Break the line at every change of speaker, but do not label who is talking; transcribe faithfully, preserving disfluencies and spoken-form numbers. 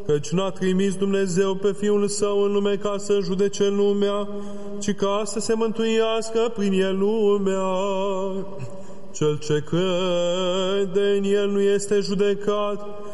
căci n-a trimis Dumnezeu pe Fiul Său în lume ca să judece lumea, ci ca să se mântuiască prin El lumea. Cel ce crede în El nu este judecat,